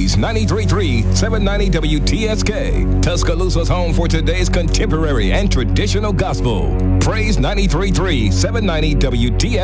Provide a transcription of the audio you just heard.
Praise 93.3 790 WTSK, Tuscaloosa's home for today's contemporary and traditional gospel. Praise 93.3 790 WTSK.